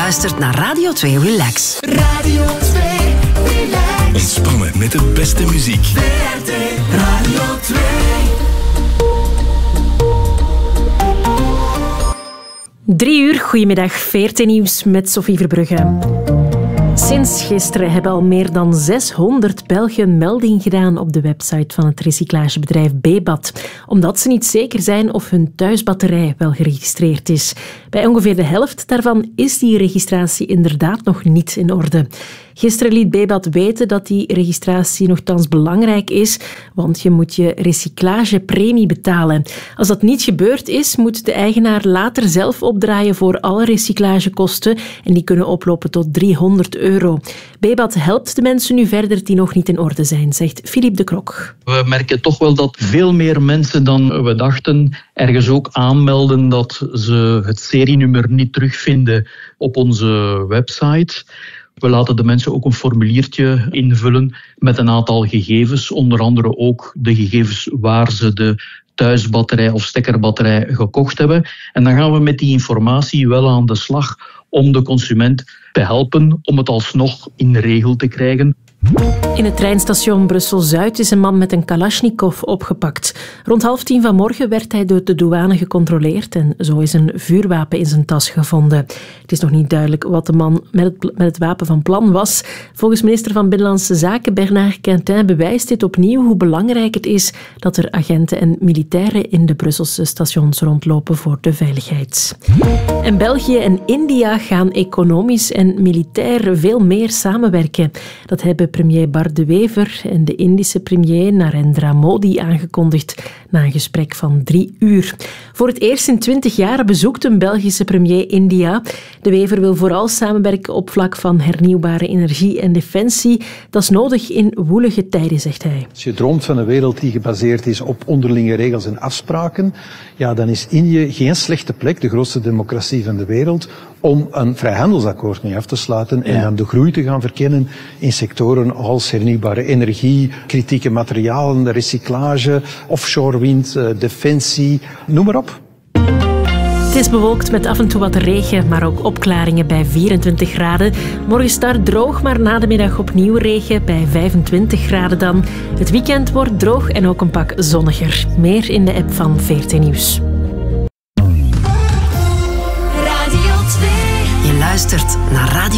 luistert naar Radio 2 Relax. Radio 2 Relax. Ontspannen met de beste muziek. VRT Radio 2. Drie uur, goedemiddag, VRT Nieuws met Sophie Verbrugge. Sinds gisteren hebben al meer dan 600 Belgen melding gedaan op de website van het recyclagebedrijf Bebat, omdat ze niet zeker zijn of hun thuisbatterij wel geregistreerd is. Bij ongeveer de helft daarvan is die registratie inderdaad nog niet in orde. Gisteren liet Bebat weten dat die registratie nogthans belangrijk is, want je moet je recyclagepremie betalen. Als dat niet gebeurd is, moet de eigenaar later zelf opdraaien voor alle recyclagekosten en die kunnen oplopen tot €300. Bebat helpt de mensen nu verder die nog niet in orde zijn, zegt Philippe de Krok. We merken toch wel dat veel meer mensen dan we dachten ergens ook aanmelden dat ze het serienummer niet terugvinden op onze website. We laten de mensen ook een formuliertje invullen met een aantal gegevens, onder andere ook de gegevens waar ze de thuisbatterij of stekkerbatterij gekocht hebben. En dan gaan we met die informatie wel aan de slag om de consument te helpen om het alsnog in regel te krijgen. In het treinstation Brussel-Zuid is een man met een Kalashnikov opgepakt. Rond 9:30 vanmorgen werd hij door de douane gecontroleerd en zo is een vuurwapen in zijn tas gevonden. Het is nog niet duidelijk wat de man met het wapen van plan was. Volgens minister van Binnenlandse Zaken Bernard Quintin bewijst dit opnieuw hoe belangrijk het is dat er agenten en militairen in de Brusselse stations rondlopen voor de veiligheid. En België en India gaan economisch en militair veel meer samenwerken. Dat hebben premier Bart De Wever en de Indische premier Narendra Modi aangekondigd na een gesprek van 3 uur. Voor het eerst in 20 jaar bezoekt een Belgische premier India. De Wever wil vooral samenwerken op vlak van hernieuwbare energie en defensie. Dat is nodig in woelige tijden, zegt hij. Als je droomt van een wereld die gebaseerd is op onderlinge regels en afspraken, ja, dan is Indië geen slechte plek, de grootste democratie van de wereld, om een vrijhandelsakkoord mee af te sluiten en dan de groei te gaan verkennen in sectoren als hernieuwbare energie, kritieke materialen, recyclage, offshore wind, defensie, noem maar op. Het is bewolkt met af en toe wat regen, maar ook opklaringen bij 24 graden. Morgen start droog, maar na de middag opnieuw regen bij 25 graden dan. Het weekend wordt droog en ook een pak zonniger. Meer in de app van VRT Nieuws. Radio 2. Je luistert naar Radio